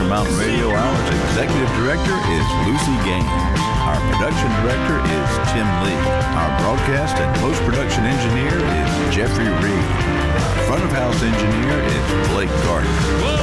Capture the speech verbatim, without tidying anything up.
Mountain Radio Hour's Executive Director is Lucy Gaines. Our production director is Tim Lee. Our broadcast and post-production engineer is Jeffrey Reed. Our front of house engineer is Blake Gardner.